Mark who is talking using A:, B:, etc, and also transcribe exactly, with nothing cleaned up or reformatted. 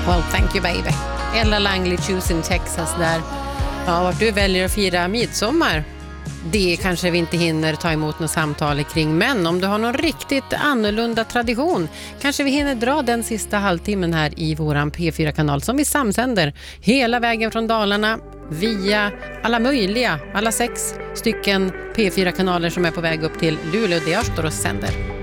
A: Well, thank you baby. Ella Langley, Choosing Texas där. Ja, vart du väljer att fira midsommar, det kanske vi inte hinner ta emot något samtal kring. Men om du har någon riktigt annorlunda tradition, kanske vi hinner dra den sista halvtimmen här i våran P fyra-kanal som vi samsänder hela vägen från Dalarna via alla möjliga, alla sex stycken P fyra-kanaler som är på väg upp till Luleå där jag står och sänder.